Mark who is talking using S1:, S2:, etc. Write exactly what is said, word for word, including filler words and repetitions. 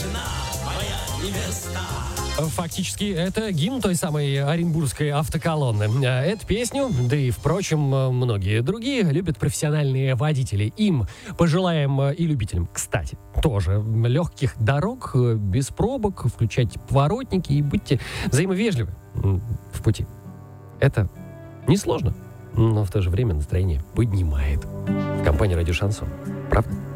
S1: жена, моя невеста.
S2: Фактически, это гимн той самой оренбургской автоколонны. Эту песню, да и, впрочем, многие другие, любят профессиональные водители. Им пожелаем, и любителям, кстати, тоже легких дорог, без пробок, включайте поворотники и будьте взаимовежливы в пути. Это несложно, но в то же время настроение поднимает. В компании «Радио Шансон». Правда?